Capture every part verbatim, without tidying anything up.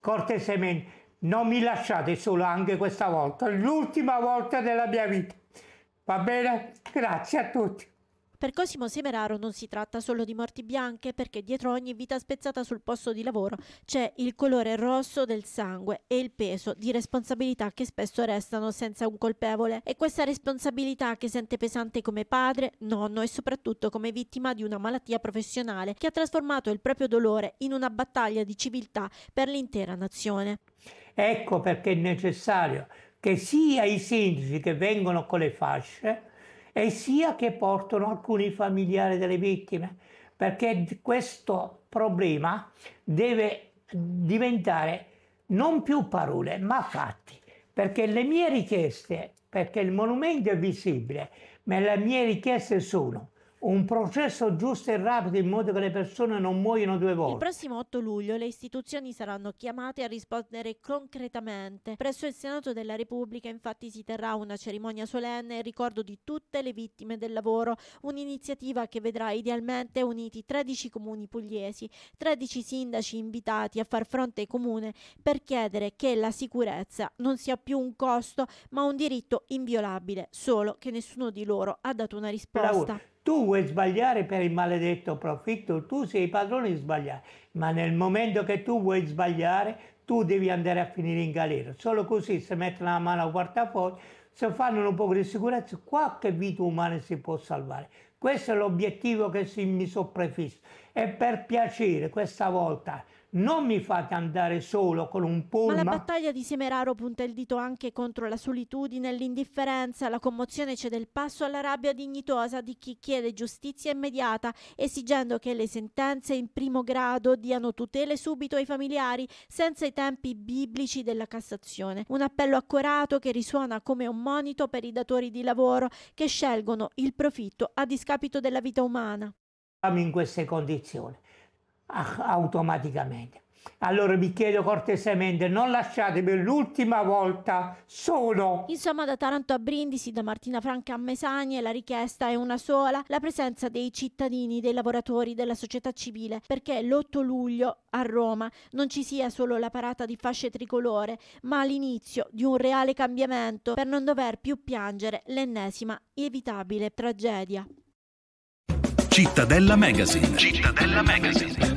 Cortesemente, non mi lasciate solo anche questa volta, l'ultima volta della mia vita. Va bene? Grazie a tutti. Per Cosimo Semeraro non si tratta solo di morti bianche, perché dietro ogni vita spezzata sul posto di lavoro c'è il colore rosso del sangue e il peso di responsabilità che spesso restano senza un colpevole. E questa responsabilità che sente pesante come padre, nonno e soprattutto come vittima di una malattia professionale che ha trasformato il proprio dolore in una battaglia di civiltà per l'intera nazione. Ecco perché è necessario che sia i sindaci che vengono con le fasce e sia che portano alcuni familiari delle vittime, perché questo problema deve diventare non più parole ma fatti, perché le mie richieste, perché il monumento è visibile, ma le mie richieste sono un processo giusto e rapido in modo che le persone non muoiono due volte. Il prossimo otto luglio le istituzioni saranno chiamate a rispondere concretamente. Presso il Senato della Repubblica infatti si terrà una cerimonia solenne in ricordo di tutte le vittime del lavoro, un'iniziativa che vedrà idealmente uniti tredici comuni pugliesi, tredici sindaci invitati a far fronte comune per chiedere che la sicurezza non sia più un costo ma un diritto inviolabile, solo che nessuno di loro ha dato una risposta. Tu vuoi sbagliare per il maledetto profitto, tu sei padrone di sbagliare, ma nel momento che tu vuoi sbagliare, tu devi andare a finire in galera. Solo così si mettono la mano al portafoglio, se fanno un po' di sicurezza, qualche vita umana si può salvare. Questo è l'obiettivo che si, mi sono prefisso. E per piacere, questa volta, non mi fate andare solo con un pullman. Ma la battaglia di Semeraro punta il dito anche contro la solitudine, l'indifferenza, la commozione cede il passo alla rabbia dignitosa di chi chiede giustizia immediata, esigendo che le sentenze in primo grado diano tutele subito ai familiari, senza i tempi biblici della Cassazione. Un appello accorato che risuona come un monito per i datori di lavoro che scelgono il profitto a discapito della vita umana. In queste condizioni automaticamente. Allora vi chiedo cortesemente, non lasciatemi l'ultima volta solo. Insomma, da Taranto a Brindisi, da Martina Franca a Mesagne, la richiesta è una sola: la presenza dei cittadini, dei lavoratori, della società civile, perché l'otto luglio a Roma non ci sia solo la parata di fasce tricolore, ma l'inizio di un reale cambiamento per non dover più piangere l'ennesima evitabile tragedia. Cittadella Magazine. Cittadella Magazine.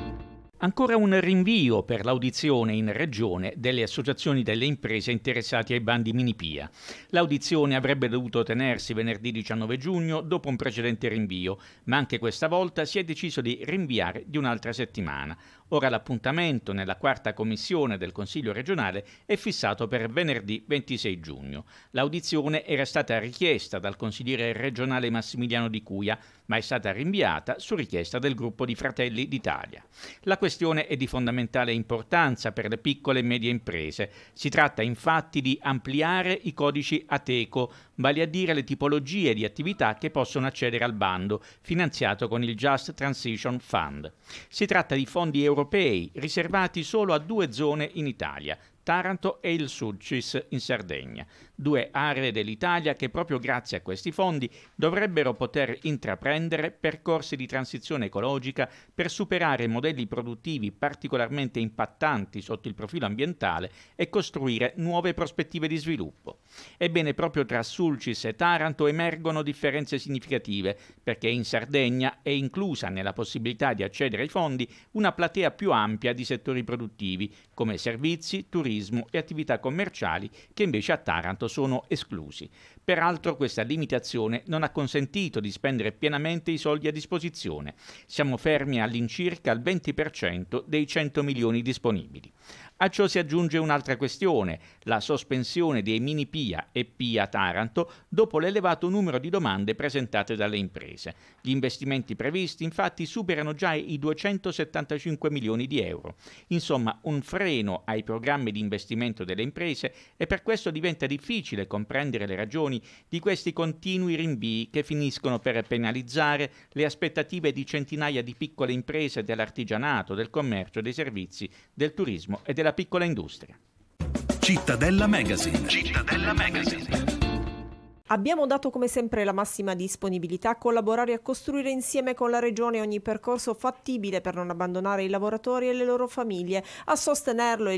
Ancora un rinvio per l'audizione in regione delle associazioni delle imprese interessate ai bandi Minipia. L'audizione avrebbe dovuto tenersi venerdì diciannove giugno dopo un precedente rinvio, ma anche questa volta si è deciso di rinviare di un'altra settimana. Ora l'appuntamento nella quarta commissione del Consiglio regionale è fissato per venerdì ventisei giugno. L'audizione era stata richiesta dal consigliere regionale Massimiliano Di Cuia, ma è stata rinviata su richiesta del gruppo di Fratelli d'Italia. La questione è di fondamentale importanza per le piccole e medie imprese. Si tratta infatti di ampliare i codici Ateco, vale a dire le tipologie di attività che possono accedere al bando, finanziato con il Just Transition Fund. Si tratta di fondi europei riservati solo a due zone in Italia, Taranto e il Sulcis in Sardegna, due aree dell'Italia che proprio grazie a questi fondi dovrebbero poter intraprendere percorsi di transizione ecologica per superare modelli produttivi particolarmente impattanti sotto il profilo ambientale e costruire nuove prospettive di sviluppo. Ebbene, proprio tra Sulcis e Taranto emergono differenze significative, perché in Sardegna è inclusa nella possibilità di accedere ai fondi una platea più ampia di settori produttivi, come servizi, turismo e attività commerciali, che invece a Taranto sono esclusi. Peraltro questa limitazione non ha consentito di spendere pienamente i soldi a disposizione. Siamo fermi all'incirca al venti per cento dei cento milioni disponibili. A ciò si aggiunge un'altra questione, la sospensione dei mini Pia e Pia Taranto dopo l'elevato numero di domande presentate dalle imprese. Gli investimenti previsti infatti superano già i duecentosettantacinque milioni di euro. Insomma, un freno ai programmi di investimento delle imprese, e per questo diventa difficile comprendere le ragioni di questi continui rinvii che finiscono per penalizzare le aspettative di centinaia di piccole imprese dell'artigianato, del commercio, dei servizi, del turismo e della piccola industria. Cittadella Magazine. Cittadella Magazine. Abbiamo dato come sempre la massima disponibilità a collaborare e a costruire insieme con la Regione ogni percorso fattibile per non abbandonare i lavoratori e le loro famiglie. A sostenerlo